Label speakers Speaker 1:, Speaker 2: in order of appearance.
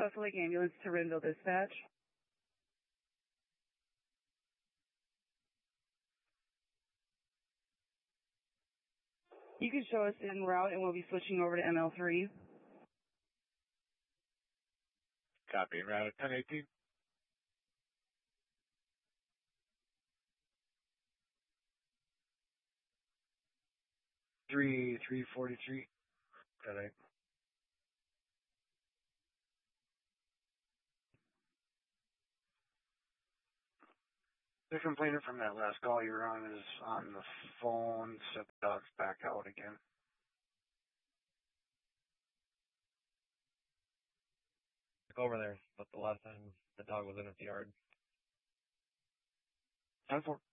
Speaker 1: Sausal Lake Ambulance to Renville Dispatch. You can show us en route and we'll be switching over to ML3.
Speaker 2: Copy, en route at 1018. Three 43. Got it. The complainant from that last call you're on is on the phone. Set the dogs back out again.
Speaker 3: Over there, but the last time the dog was in the yard.
Speaker 2: 10-4.